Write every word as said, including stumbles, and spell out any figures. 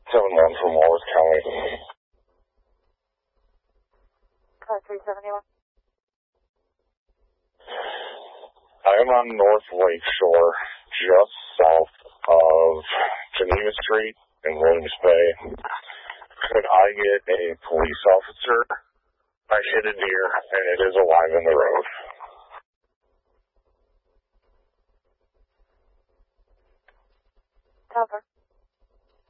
seven one from Walworth County. Car three seventy-one. I am on North Lake Shore, just south of Geneva Street in Williams Bay. Could I get a police officer? I hit a deer, and it is alive in the road.